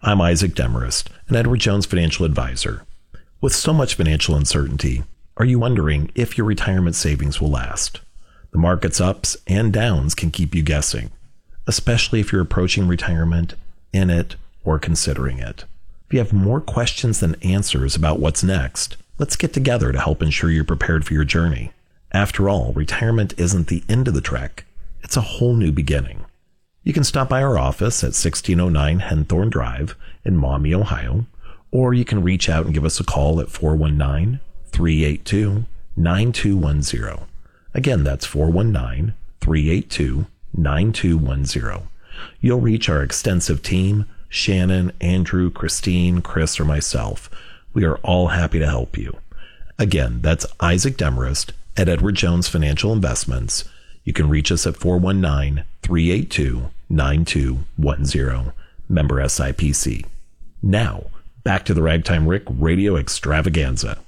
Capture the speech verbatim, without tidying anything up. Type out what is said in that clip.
I'm Isaac Demarest, an Edward Jones financial advisor. With so much financial uncertainty, are you wondering if your retirement savings will last? The market's ups and downs can keep you guessing, especially if you're approaching retirement, in it, or considering it. If you have more questions than answers about what's next, let's get together to help ensure you're prepared for your journey. After all, retirement isn't the end of the trek. It's a whole new beginning. You can stop by our office at sixteen oh nine Henthorne Drive in Maumee, Ohio, or you can reach out and give us a call at four one nine, three eight two, nine two one zero. Again, that's four one nine, three eight two, nine two one zero. You'll reach our extensive team, Shannon, Andrew, Christine, Chris, or myself. We are all happy to help you. Again, that's Isaac Demarest at Edward Jones Financial Investments. You can reach us at four one nine, three eight two, nine two one zero. Member S I P C. Now, back to the Ragtime Rick Radio Extravaganza.